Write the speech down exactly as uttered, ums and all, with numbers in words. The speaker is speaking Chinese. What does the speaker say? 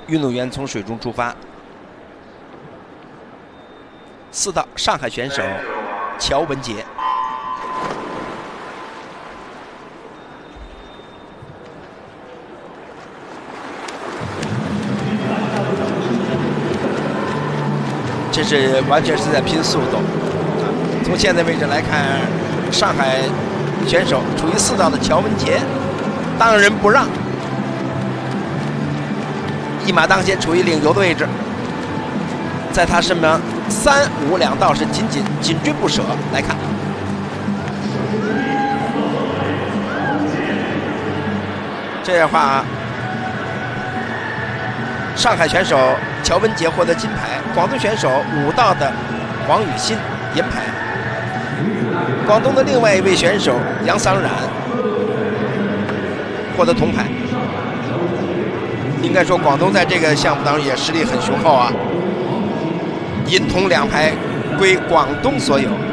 运动员从水中出发。四道上海选手乔文杰。这是完全是在拼速度。从现在位置来看，上海选手处于四道的乔文杰当仁不让，一马当先，处于领游的位置。在他身旁，三五两道是紧紧紧追不舍。来看，这样的话，上海选手乔文杰获得金牌，广东选手武道的黄雨欣银牌，广东的另外一位选手杨桑冉获得铜牌。应该说，广东在这个项目当中也实力很雄厚啊。银铜两牌归广东所有。